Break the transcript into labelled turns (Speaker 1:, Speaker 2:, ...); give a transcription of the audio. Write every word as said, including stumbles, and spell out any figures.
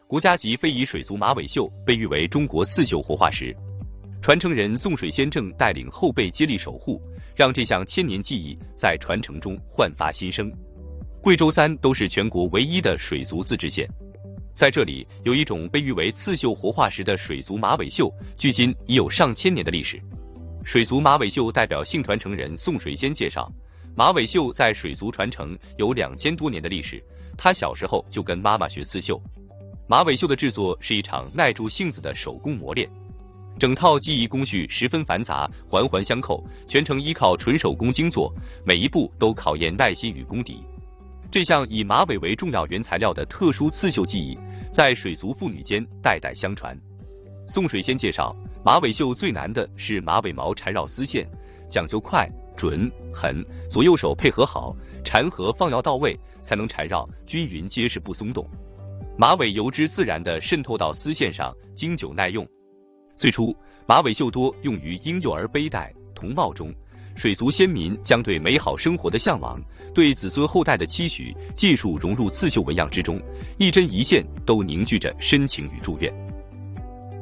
Speaker 1: 国家级非遗水族马尾绣被誉为中国刺绣活化石，传承人宋水仙正带领后辈接力守护，让这项千年技艺在传承中焕发新生。贵州三都是全国唯一的水族自治县，在这里有一种被誉为刺绣活化石的水族马尾绣，距今已有上千年的历史。水族马尾绣代表性传承人宋水仙介绍，马尾绣在水族传承有两千多年的历史，他小时候就跟妈妈学刺绣。马尾绣的制作是一场耐住性子的手工磨练，整套技艺工序十分繁杂，环环相扣，全程依靠纯手工精作，每一步都考验耐心与功底。这项以马尾为重要原材料的特殊刺绣技艺，在水族妇女间代代相传。宋水仙介绍，马尾绣最难的是马尾毛缠绕丝线，讲究快、准、狠，左右手配合好，缠合放药到位，才能缠绕均匀结实不松动。马尾油脂自然地渗透到丝线上，经久耐用。最初，马尾绣多用于婴幼儿背带、童帽中，水族先民将对美好生活的向往，对子孙后代的期许，尽数融入刺绣纹样之中，一针一线都凝聚着深情与祝愿。